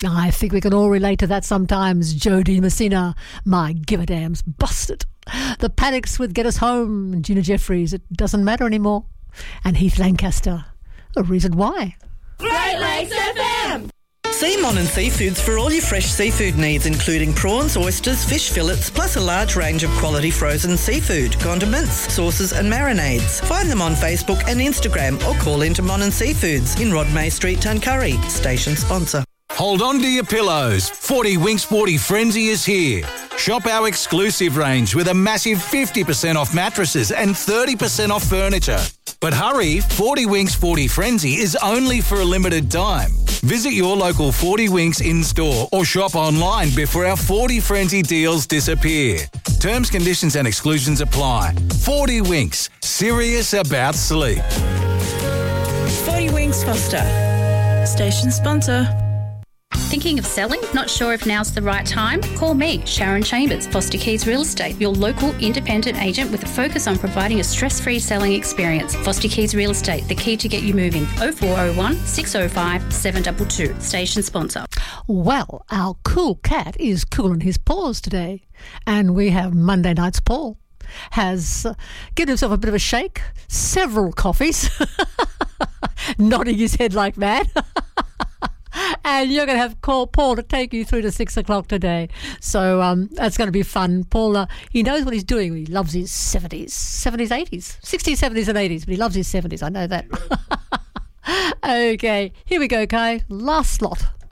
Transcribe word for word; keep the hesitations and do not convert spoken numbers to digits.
I think we can all relate to that sometimes. Jodie Messina, my give-a-damn's busted. The Panics with Get Us Home, Gina Jeffries, It Doesn't Matter Anymore, and Heath Lancaster, A Reason Why. Great Lakes F M! See Mon and Seafoods for all your fresh seafood needs, including prawns, oysters, fish fillets, plus a large range of quality frozen seafood, condiments, sauces and marinades. Find them on Facebook and Instagram or call into Mon and Seafoods in Rodmay Street, Tuncurry. Station sponsor. Hold on to your pillows. forty Winks forty Frenzy is here. Shop our exclusive range with a massive fifty percent off mattresses and thirty percent off furniture. But hurry, forty Winks forty Frenzy is only for a limited time. Visit your local forty Winks in-store or shop online before our forty Frenzy deals disappear. Terms, conditions and exclusions apply. forty Winks, serious about sleep. forty Winks Foster. Station sponsor. Thinking of selling? Not sure if now's the right time? Call me, Sharon Chambers, Foster Keys Real Estate, your local independent agent with a focus on providing a stress-free selling experience. Foster Keys Real Estate, the key to get you moving. oh four oh one, six oh five, seven two two. Station sponsor. Well, our cool cat is cooling his paws today, and we have Monday Night's Paul. Has uh, given himself a bit of a shake, several coffees, nodding his head like mad. And you're going to have call Paul to take you through to six o'clock today. So um, that's going to be fun. Paul, uh, he knows what he's doing. He loves his seventies, seventies, eighties, sixties, seventies and eighties, but he loves his seventies. I know that. Okay, here we go, Kai. Last slot.